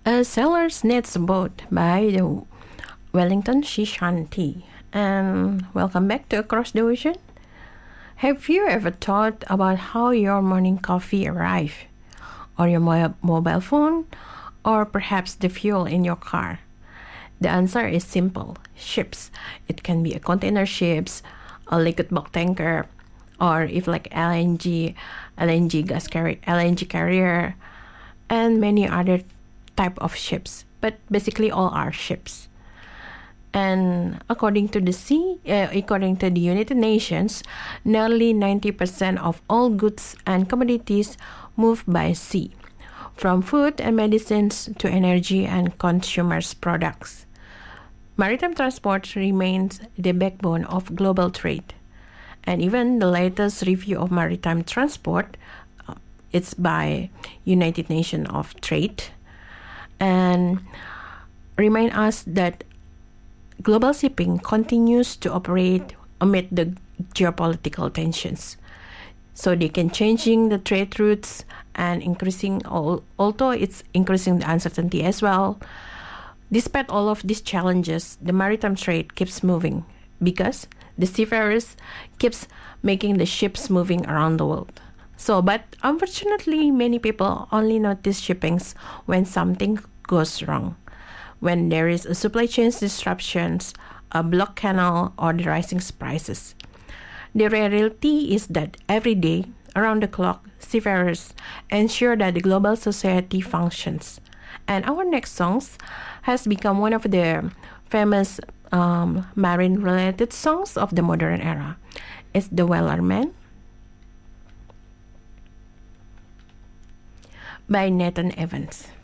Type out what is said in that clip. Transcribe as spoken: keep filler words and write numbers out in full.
A Sailor's Needs a Boat by the Wellington Sea Shanty. And welcome back to Across the Ocean. Have you ever thought about how your morning coffee arrives? Or your mo- mobile phone? Or perhaps the fuel in your car? The answer is simple. Ships. It can be a container ships, a liquid bulk tanker, or if like L N G, L N G gas carrier, L N G carrier, and many other type of ships. But basically all are ships. And according to the sea, uh, according to the United Nations, nearly ninety percent of all goods and commodities move by sea, from food and medicines to energy and consumers' products. Maritime transport remains the backbone of global trade. And even the latest review of maritime transport, uh, it's by United Nations of Trade, and remind us that global shipping continues to operate amid the geopolitical tensions. So they can changing the trade routes and increasing, although it's increasing the uncertainty as well. Despite all of these challenges, the maritime trade keeps moving because the seafarers keeps making the ships moving around the world. So, but unfortunately, many people only notice shippings when something goes wrong. When there is a supply chain disruptions, a blocked canal, or the rising prices. The reality is that every day, around the clock, seafarers ensure that the global society functions. And our next songs has become one of the famous um, marine-related songs of the modern era. It's The Wellerman by Nathan Evans.